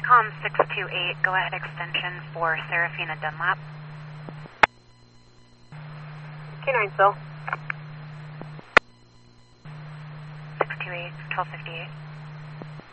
Com 628, go ahead extension for Serafina Dunlap. K9 still. 628, 1258.